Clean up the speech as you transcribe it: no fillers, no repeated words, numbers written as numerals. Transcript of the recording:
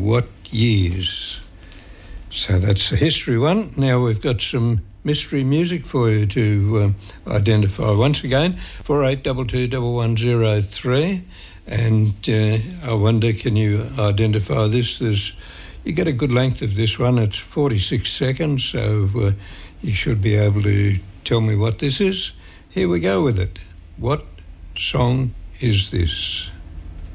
what years? So that's the history one. Now we've got some mystery music for you to identify. Once again, 48221103. And I wonder, can you identify this? You get a good length of this one. It's 46 seconds, so you should be able to tell me what this is. Here we go with it. What song is this?